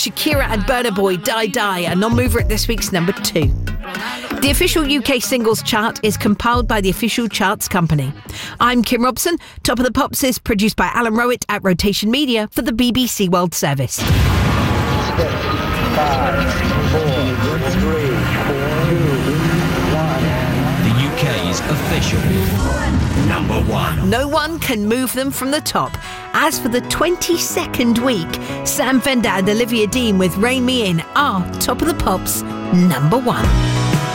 Shakira and Burna Boy, Die Die, a non-mover at this week's number 2. The official UK singles chart is compiled by the official charts company. I'm Kim Robson. Top of the Pops is produced by Alan Rowett at Rotation Media for the BBC World Service. 6, 5, 4, 3, 2, 1. The UK's official number 1. No one can move them from the top. As for the 22nd week, Sam Fender and Olivia Dean with Rein Me In are Top of the Pops number 1.